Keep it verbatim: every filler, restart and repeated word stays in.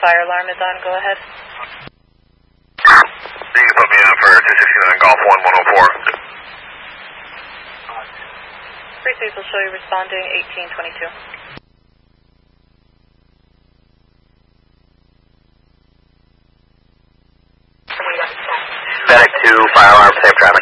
fire alarm is on. Go ahead. You can put me on for two sixty-nine Golf one one oh four. Frequencies will show you responding eighteen twenty-two. Medic two, fire alarm, same traffic.